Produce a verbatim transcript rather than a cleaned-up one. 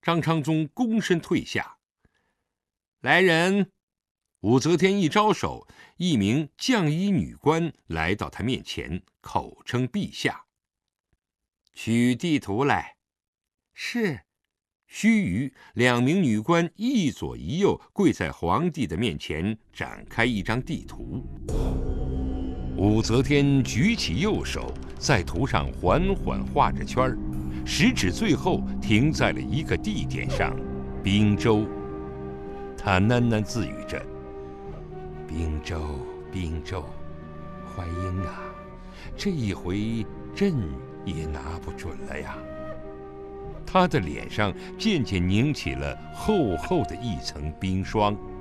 张昌宗躬身退下。来人！武则天一招手，一名绛衣女官来到他面前，口称陛下。取地图来。是。须臾，两名女官一左一右跪在皇帝的面前，展开一张地图。武则天举起右手，在图上缓缓画着圈儿，食指最后停在了一个地点上——滨州。她喃喃自语着：“滨州，滨州，淮阴啊，这一回朕也拿不准了呀。”他的脸上渐渐凝起了厚厚的一层冰霜。